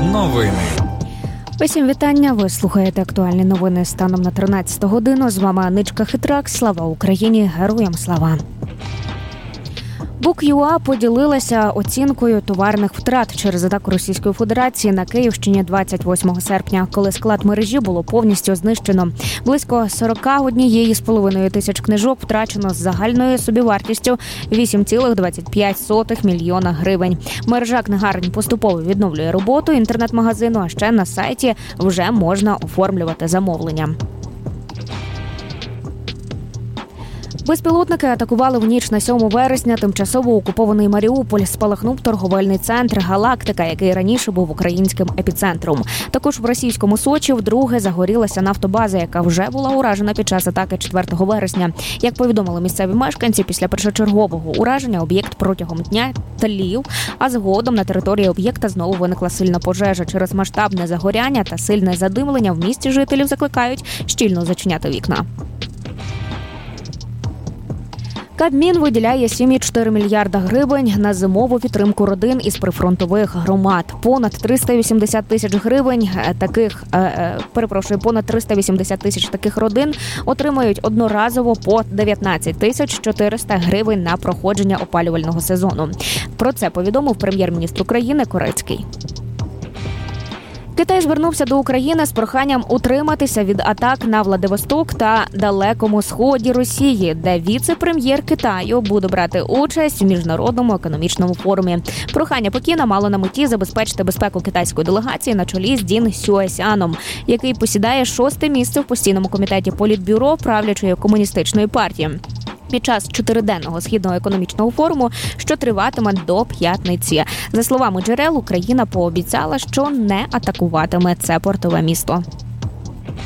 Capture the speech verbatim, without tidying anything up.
Новини. Усім вітання. Ви слухаєте актуальні новини станом на тринадцяту годину. З вами Аничка Хитрак. Слава Україні! Героям слава! Бук.ЮА поділилася оцінкою товарних втрат через атаку Російської Федерації на Київщині двадцять восьмого серпня, коли склад мережі було повністю знищено. Близько сорок однієї з половиною тисяч книжок втрачено з загальною собівартістю вісім цілих двадцять п'ять сотих мільйона гривень. Мережа книгарень поступово відновлює роботу інтернет-магазину, а ще на сайті вже можна оформлювати замовлення. Безпілотники атакували в ніч на сьоме вересня тимчасово окупований Маріуполь. Спалахнув торговельний центр «Галактика», який раніше був українським епіцентром. Також в російському Сочі вдруге загорілася нафтобаза, яка вже була уражена під час атаки четвертого вересня. Як повідомили місцеві мешканці, після першочергового ураження об'єкт протягом дня тлів, а згодом на території об'єкта знову виникла сильна пожежа. Через масштабне загоряння та сильне задимлення в місті жителів закликають щільно зачиняти вікна. Кабмін виділяє сім цілих чотири мільярда гривень на зимову підтримку родин із прифронтових громад. Понад триста вісімдесят тисяч гривень таких, е, перепрошую, понад триста вісімдесят тисяч таких родин отримають одноразово по дев'ятнадцять тисяч чотириста гривень на проходження опалювального сезону. Про це повідомив прем'єр-міністр України Корецький. Китай звернувся до України з проханням утриматися від атак на Владивосток та Далекому Сході Росії, де віце-прем'єр Китаю буде брати участь в міжнародному економічному форумі. Прохання Пекіна мало на меті забезпечити безпеку китайської делегації на чолі з Дін Сюесяном, який посідає шосте місце в постійному комітеті Політбюро правлячої комуністичної партії. Під час чотириденного східного економічного форуму, що триватиме до п'ятниці. За словами джерел, Україна пообіцяла, що не атакуватиме це портове місто.